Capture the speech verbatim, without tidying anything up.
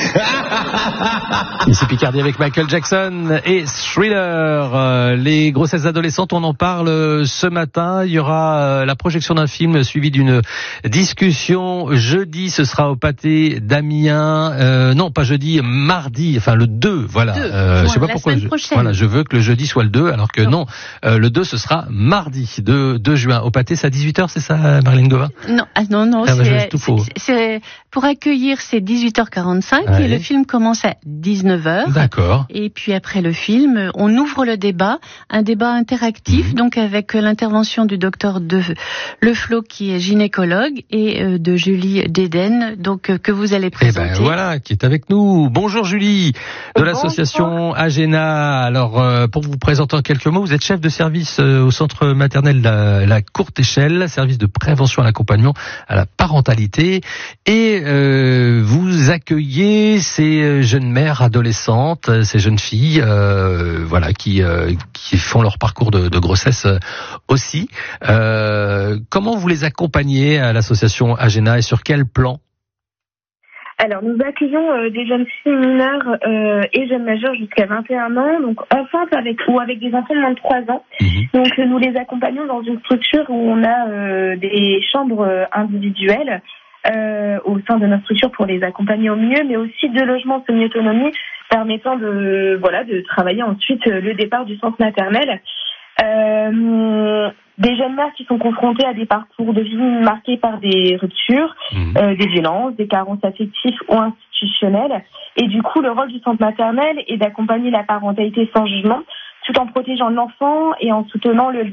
Ici Picardie avec Michael Jackson et Thriller. Euh, les grossesses adolescentes, on en parle ce matin. Il y aura euh, la projection d'un film suivi d'une discussion. Jeudi, ce sera au Pâté d'Amiens. Euh, non, pas jeudi, mardi. Enfin, le deux, voilà. deux. Euh, Bon, je sais pas la pourquoi. semaine Je, prochaine. voilà, je veux que le jeudi soit le deux, alors que non, non euh, le deux, ce sera mardi, deux juin. Au Pâté, c'est à dix-huit heures, c'est ça, Marlène Gova? Non, ah, non, non, ah, bah, c'est, tout faux. c'est, c'est, pour accueillir, c'est dix-huit heures quarante-cinq ouais. et le film commence à dix-neuf heures. D'accord. Et puis après le film, on ouvre le débat, un débat interactif, mmh. donc avec l'intervention du docteur de Le Flot qui est gynécologue et euh, de Julie Déden, donc euh, que vous allez présenter. Eh ben voilà, qui est avec nous. Bonjour Julie, de l'association Agena. Alors euh, pour vous présenter en quelques mots, vous êtes chef de service euh, au centre maternel la, la Courte Échelle, service de prévention et d'accompagnement à la parentalité, et euh, vous accueillez ces jeunes mères adolescentes, ces jeunes filles, euh, voilà, qui euh, qui font leur parcours de, de grossesse aussi. Euh, comment vous les accompagnez à l'association Agena et sur quel plan? Alors, nous accueillons euh, des jeunes filles mineures euh, et jeunes majeures jusqu'à vingt et un ans, donc enceintes avec ou avec des enfants de moins de trois ans. Mmh. Donc, nous les accompagnons dans une structure où on a euh, des chambres individuelles euh, au sein de notre structure pour les accompagner au mieux, mais aussi deux logements semi-autonomie permettant de voilà de travailler ensuite le départ du centre maternel. Euh, des jeunes mères qui sont confrontées à des parcours de vie marqués par des ruptures, mmh. euh, des violences, des carences affectives ou institutionnelles. Et du coup, le rôle du centre maternel est d'accompagner la parentalité sans jugement, tout en protégeant l'enfant et en soutenant le